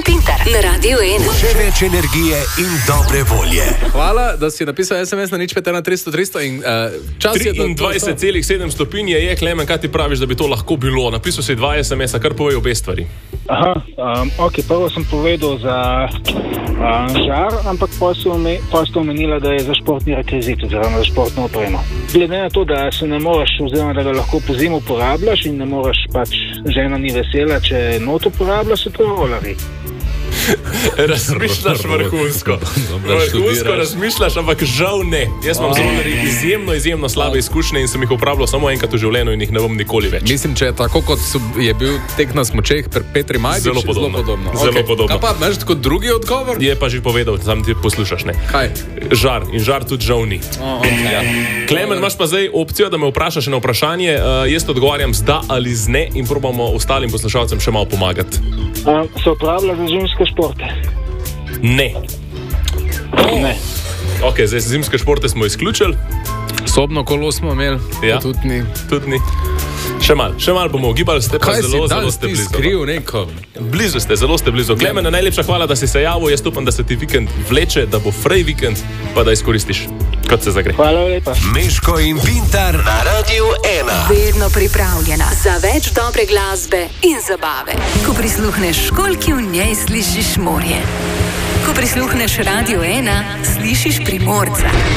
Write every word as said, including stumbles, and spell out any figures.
Pintar na Radiu ena. Še več energije in dobre volje. Hvala, da si napisal es em es na nič pet ena tristo tristo in uh, čas je... triindvajset celih sedem stopinj je, Klemen, kaj ti praviš, da bi to lahko bilo? Napisal si dva es em es-a, kar povej obe stvari. Aha, um, ok, prvo sem povedal za um, žar, ampak pa ste omenila, da je za športni rekvizit, oziroma za športno opremo. Glede na to, da se ne moreš, oziroma da ga lahko po zimu uporabljaš in ne moreš, pač žena ni vesela, če not uporabljaš, so to rolari. Razmišljaš vrhunsko. Vrhunsko razmišljaš, ampak žal ne. Jaz imam zelo izjemno, izjemno slabe izkušnje in sem jih uporabljal samo enkrat v življenju in jih ne bom nikoli več. Mislim, če je tako, kot je bil tek na smučeh pri Petri Majdič, zelo podobno. Zelo podobno. Zelo Okay. podobno. Kaj pa, imaš tako drugi odgovor? Je pa že povedal, sam ti poslušaš, ne? Kaj? Žar. In žar tudi žal ni. Oh, okay. Ja. Klemen, imaš pa zdaj opcijo, da me vprašaš na vprašanje. Uh, jaz odgovarjam z da ali z ne in probamo ostalim poslušalcem še malo pomagati. Um, se uporablja za zimske športe? Ne. Oh. Ne. Ok, zdaj zimske športe smo izključili. Sobno kolo smo imeli, ja. Tudi ni. Tudi ni. Še malo, še malo bomo ugibali, ste pa Kaj zelo, si zelo ste blizu. Skriv neko? Blizu ste, zelo ste blizu. Klemen, najlepša hvala, da si se javil. Jaz upam, da se ti vikend vleče, da bo frej vikend, pa da izkoristiš, kot se zagre. Hvala lepa. Meško in Pintar na Radiu ena. Vedno pripravljena za več dobre glasbe in zabave. Ko prisluhneš školjki, v njej slišiš morje. Ko prisluhneš Radiu ena, slišiš Primorca.